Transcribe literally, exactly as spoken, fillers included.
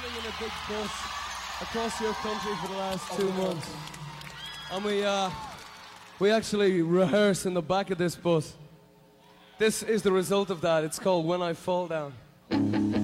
traveling in a big bus across your country for the last two months. And we, uh, we actually rehearse in the back of this bus. This is the result of that. It's called When I Fall Down.